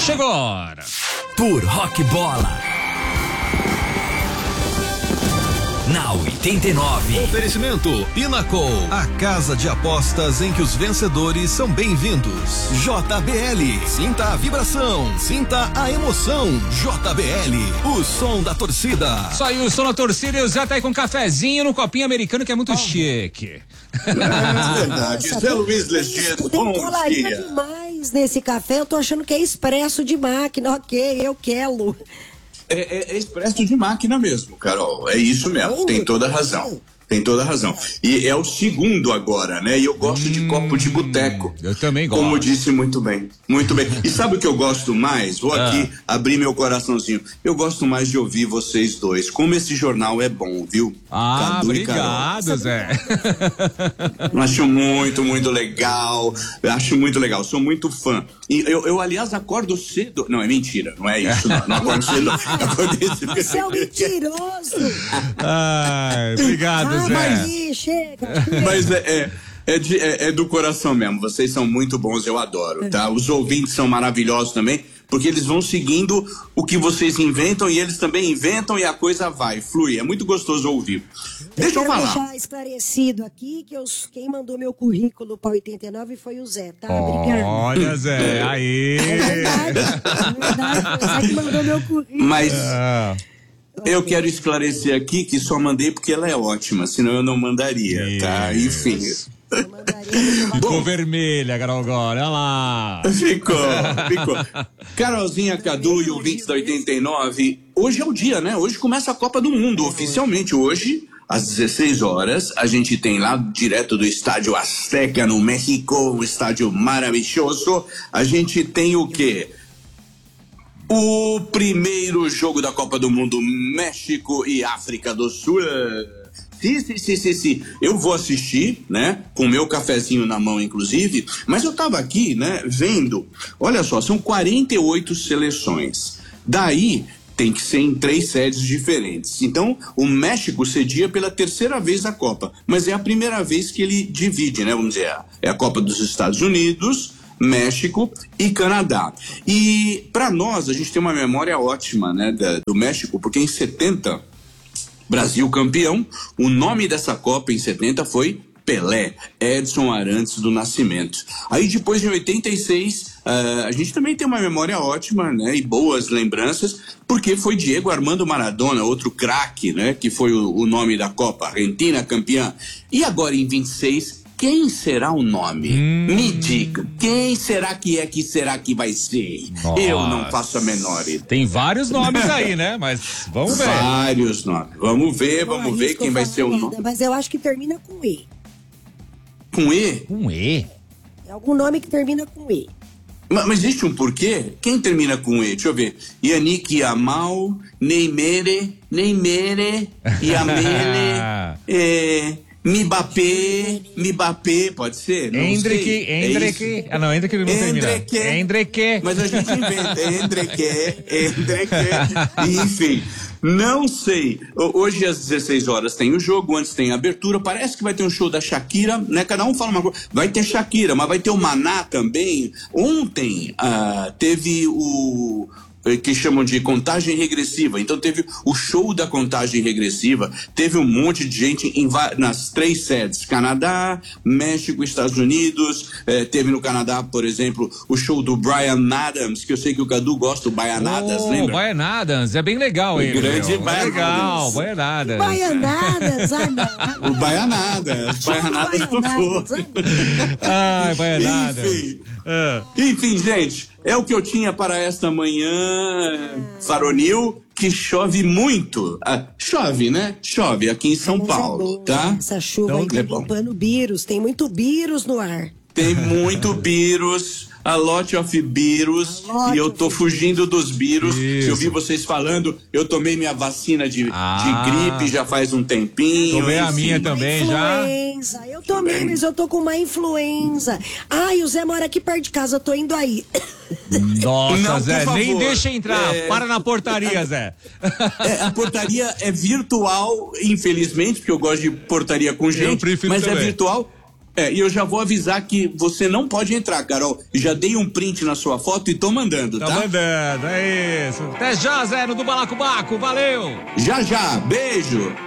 Chegou a hora. Por Rock Bola. Na 89. Oferecimento Pinnacle, a casa de apostas em que os vencedores são bem-vindos. JBL, sinta a vibração, sinta a emoção. JBL, o som da torcida. Só aí o som da torcida e o Zé tá aí com um cafezinho no copinho americano que é muito chique. É verdade. Zé Luiz Legido, bom dia. Demais nesse café, eu tô achando que é expresso de máquina, ok, eu quero. É expresso de máquina mesmo, Carol. É isso mesmo. Tem toda a razão. Tem toda a razão. E é o segundo agora, né? E eu gosto de copo de boteco. Eu também gosto. Como disse muito bem. Muito bem. E sabe o que eu gosto mais? Vou aqui abrir meu coraçãozinho. Eu gosto mais de ouvir vocês dois. Como esse jornal é bom, viu? Cadu obrigado, Zé. Eu acho muito, muito legal. Eu acho muito legal. Sou muito fã. E eu aliás, acordo cedo. Não, é mentira. Não é isso. Não acordo cedo. Não. Acordo cedo. Você é um mentiroso. Ai, obrigado, Zé. Aí, chega. Mas é do coração mesmo. Vocês são muito bons, eu adoro, tá? Os ouvintes são maravilhosos também, porque eles vão seguindo o que vocês inventam e eles também inventam e a coisa vai, flui. É muito gostoso ouvir. Deixa eu falar. Deixar esclarecido aqui que quem mandou meu currículo para 89 foi o Zé, tá? Obrigado. Olha, Zé, aí. É verdade, o Zé que mandou meu currículo. Mas eu quero esclarecer aqui que só mandei porque ela é ótima, senão eu não mandaria, tá? Enfim. Ficou vermelha, Carol, agora, olha lá. Ficou. Carolzinha, Cadu e ouvintes da 89, hoje é o dia, né? Hoje começa a Copa do Mundo, oficialmente. Hoje, às 16 horas, a gente tem lá, direto do Estádio Azteca, no México, um estádio maravilhoso. A gente tem o quê? O primeiro jogo da Copa do Mundo, México e África do Sul. Sim. Eu vou assistir, né? Com meu cafezinho na mão, inclusive. Mas eu tava aqui, né? Vendo. Olha só, são 48 seleções. Daí tem que ser em 3 sedes diferentes. Então, o México cedia pela terceira vez a Copa. Mas é a primeira vez que ele divide, né? Vamos dizer, é a Copa dos Estados Unidos, México e Canadá. E para nós, a gente tem uma memória ótima, né? Do México, porque em 70... Brasil campeão, o nome dessa Copa em 70 foi Pelé, Edson Arantes do Nascimento. Aí depois em 86, a gente também tem uma memória ótima, né, e boas lembranças, porque foi Diego Armando Maradona, outro craque, né, que foi o nome da Copa, Argentina campeã. E agora em 26, quem será o nome? Me diga, quem será que vai ser? Nossa. Eu não faço a menor ideia. Tem vários nomes aí, né? Mas vamos ver. Vários nomes. Vamos ver quem vai ser o nome. Mas eu acho que termina com E. Com E? Com E? É algum nome que termina com E. Mas existe um porquê? Quem termina com E? Deixa eu ver. Yannick Yamal, Neymere, Yamele, Mbappé, pode ser? Não Hendrick. Hendrick Não, Hendrick não termina. Hendrick. Mas a gente inventa. Hendrick. Enfim, não sei. Hoje às 16 horas tem o jogo, antes tem a abertura. Parece que vai ter um show da Shakira, né? Cada um fala uma coisa. Vai ter Shakira, mas vai ter o Maná também. Ontem teve o que chamam de contagem regressiva. Então teve o show da contagem regressiva, teve um monte de gente nas 3 sedes, Canadá, México, Estados Unidos, teve no Canadá, por exemplo, o show do Bryan Adams, que eu sei que o Cadu gosta, o Bryan Adams, lembra? O Bryan Adams, é bem legal ele. Grande legal, Bryan Adams. Baianadas, O Bryan Adams tocou. Ai, Bryan Adams. Enfim, gente, é o que eu tinha para esta manhã varonil, que chove muito. Chove, né? Chove aqui em São Paulo, tá? Essa chuva aí tá limpando vírus, tem muito vírus no ar. Tem muito vírus, a lot of vírus, e eu tô fugindo dos vírus. Eu vi vocês falando, eu tomei minha vacina de gripe já faz um tempinho. Tomei a minha também já. Eu tomei, mas eu tô com uma influenza. E o Zé mora aqui perto de casa, eu tô indo aí. Nossa, não, Zé, nem deixa entrar, para na portaria, Zé. A portaria é virtual, infelizmente, porque eu gosto de portaria com gente, mas também é virtual. E eu já vou avisar que você não pode entrar, Carol. Já dei um print na sua foto e tô mandando, tá? Tá mandando, é isso. Até já, Zé, no do Balacobaco, valeu! Já, beijo!